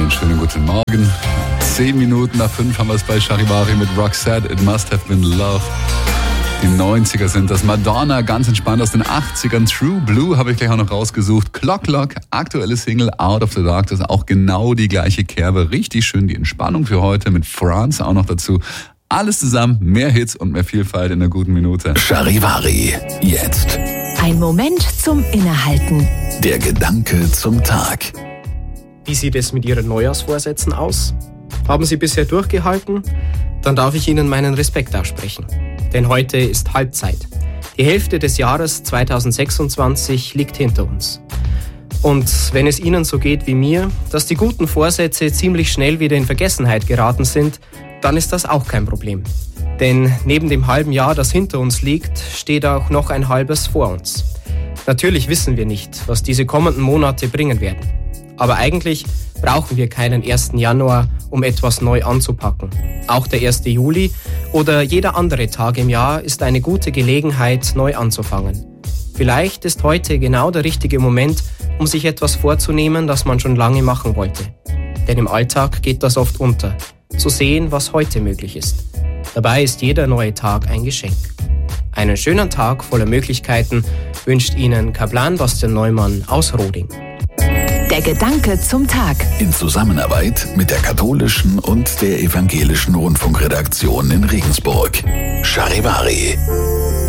Einen schönen guten Morgen. 10 Minuten nach 5 haben wir es bei Charivari mit Roxette, It Must Have Been Love. Die 90er sind das. Madonna, ganz entspannt aus den 80ern. True Blue habe ich gleich auch noch rausgesucht. Clock, aktuelle Single, Out of the Dark. Das ist auch genau die gleiche Kerbe. Richtig schön die Entspannung für heute mit France auch noch dazu. Alles zusammen, mehr Hits und mehr Vielfalt in einer guten Minute. Charivari, jetzt. Ein Moment zum Innehalten. Der Gedanke zum Tag. Wie sieht es mit Ihren Neujahrsvorsätzen aus? Haben Sie bisher durchgehalten? Dann darf ich Ihnen meinen Respekt aussprechen. Denn heute ist Halbzeit. Die Hälfte des Jahres 2026 liegt hinter uns. Und wenn es Ihnen so geht wie mir, dass die guten Vorsätze ziemlich schnell wieder in Vergessenheit geraten sind, dann ist das auch kein Problem. Denn neben dem halben Jahr, das hinter uns liegt, steht auch noch ein halbes vor uns. Natürlich wissen wir nicht, was diese kommenden Monate bringen werden. Aber eigentlich brauchen wir keinen 1. Januar, um etwas neu anzupacken. Auch der 1. Juli oder jeder andere Tag im Jahr ist eine gute Gelegenheit, neu anzufangen. Vielleicht ist heute genau der richtige Moment, um sich etwas vorzunehmen, das man schon lange machen wollte. Denn im Alltag geht das oft unter. Zu sehen, was heute möglich ist. Dabei ist jeder neue Tag ein Geschenk. Einen schönen Tag voller Möglichkeiten wünscht Ihnen Kaplan Bastian Neumann aus Roding. Der Gedanke zum Tag. In Zusammenarbeit mit der katholischen und der evangelischen Rundfunkredaktion in Regensburg. Charivari.